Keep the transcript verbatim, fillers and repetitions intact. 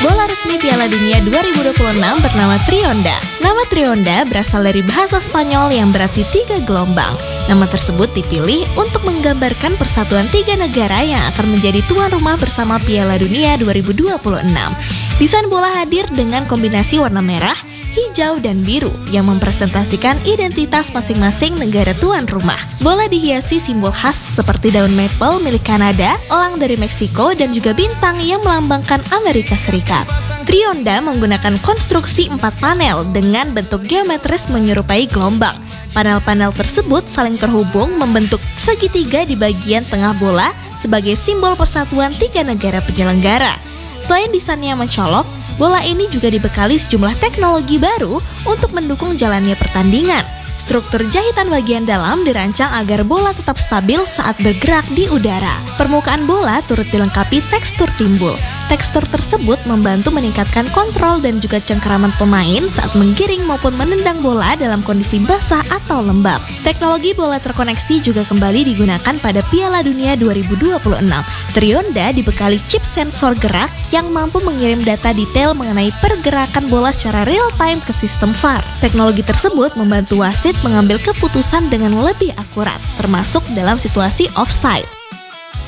Bola resmi Piala Dunia dua ribu dua puluh enam bernama Trionda. Nama Trionda berasal dari bahasa Spanyol yang berarti tiga gelombang. Nama tersebut dipilih untuk menggambarkan persatuan tiga negara yang akan menjadi tuan rumah bersama Piala Dunia dua ribu dua puluh enam. Desain bola hadir dengan kombinasi warna merah, hijau, dan biru yang mempresentasikan identitas masing-masing negara tuan rumah. Bola dihiasi simbol khas seperti daun maple milik Kanada, elang dari Meksiko, dan juga bintang yang melambangkan Amerika Serikat. Trionda menggunakan konstruksi empat panel dengan bentuk geometris menyerupai gelombang. Panel-panel tersebut saling terhubung membentuk segitiga di bagian tengah bola sebagai simbol persatuan tiga negara penyelenggara. Selain desainnya mencolok, bola ini juga dibekali sejumlah teknologi baru untuk mendukung jalannya pertandingan. Struktur jahitan bagian dalam dirancang agar bola tetap stabil saat bergerak di udara. Permukaan bola turut dilengkapi tekstur timbul. Tekstur tersebut membantu meningkatkan kontrol dan juga cengkeraman pemain saat menggiring maupun menendang bola dalam kondisi basah atau lembab. Teknologi bola terkoneksi juga kembali digunakan pada Piala Dunia dua ribu dua puluh enam. Trionda dibekali chip sensor gerak yang mampu mengirim data detail mengenai pergerakan bola secara real-time ke sistem V A R. Teknologi tersebut membantu wasit mengambil keputusan dengan lebih akurat, termasuk dalam situasi offside.